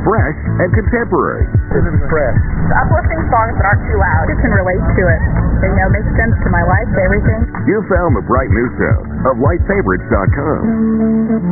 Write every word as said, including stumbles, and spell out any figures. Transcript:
fresh and contemporary. This is fresh. Uplifting songs that aren't too loud. You can relate to it. They, you know, make sense to my life, everything. You found the bright new sound of light favorites dot com.